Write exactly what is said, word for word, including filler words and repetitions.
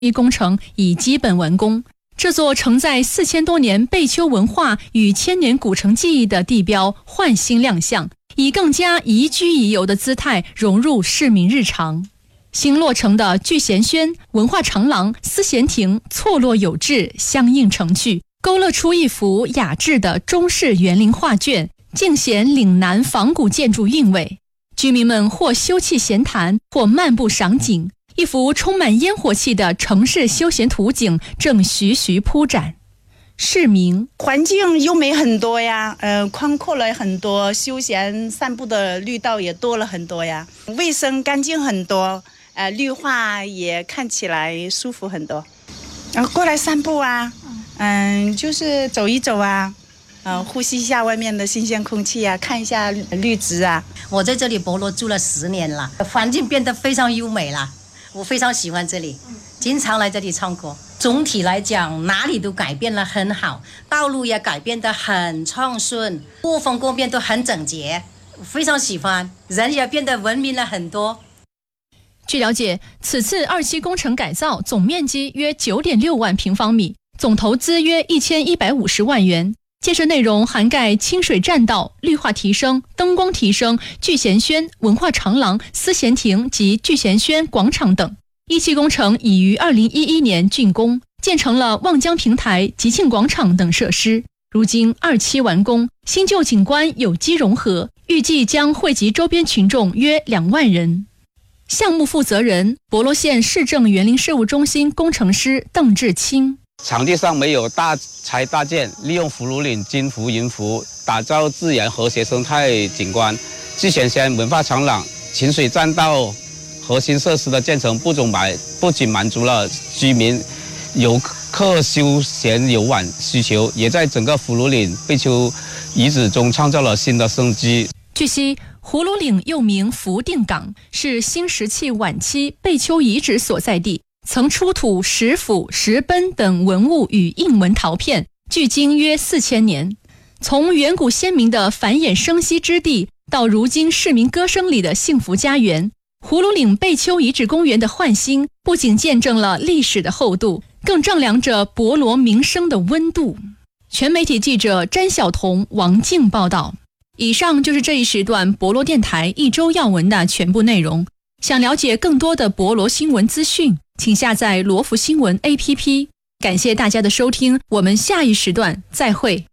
一工程已基本完工。这座承载四千多年贝丘文化与千年古城记忆的地标焕新亮相，以更加宜居宜游的姿态融入市民日常。新落成的聚贤轩、文化长廊、思贤亭错落有致，相映成趣，勾勒出一幅雅致的中式园林画卷，尽显岭南仿古建筑韵味。居民们或休憩闲谈，或漫步赏景，一幅充满烟火气的城市休闲图景正徐徐铺展。市民环境优美很多呀，呃，宽阔了很多，休闲散步的绿道也多了很多呀，卫生干净很多，呃，绿化也看起来舒服很多。然后过来散步啊，嗯，就是走一走啊。呃，呼吸一下外面的新鲜空气啊，看一下绿植啊。 我在这里博罗住了十年了，环境变得非常优美了，我非常喜欢这里，经常来这里唱歌。总体来讲，哪里都改变了很好，道路也改变得很畅顺，过风过面都很整洁，非常喜欢，人也变得文明了很多。 据了解，此次二期工程改造总面积约 九点六万平方米，总投资约一千一百五十万元。建设内容涵盖清水栈道、绿化提升、灯光提升、聚贤轩、文化长廊、思贤亭及聚贤轩广场等。一期工程已于二零一一年竣工，建成了望江平台、吉庆广场等设施。如今二期完工，新旧景观有机融合，预计将惠及周边群众约两万人。项目负责人：博罗县市政园林事务中心工程师邓志清。 场地上没有大材大件，利用葫芦岭金湖云湖打造自然和谐生态景观。聚贤轩文化长廊、清水栈道核心设施的建成，不仅满不仅满足了居民、游客休闲游玩需求，也在整个葫芦岭贝丘遗址中创造了新的生机。 据悉，葫芦岭又名福定港，是新石器晚期贝丘遗址所在地。曾出土石斧、石奔等文物与印文陶片，距今约四千年。从远古先民的繁衍生息之地，到如今市民歌声里的幸福家园，葫芦岭贝丘遗址公园的焕新，不仅见证了历史的厚度，更丈量着博罗民生的温度。全媒体记者詹晓彤、王静报道。以上就是这一时段博罗电台一周要闻的全部内容。想了解更多的博罗新闻资讯，请下载罗福新闻 A P P。感谢大家的收听，我们下一时段再会。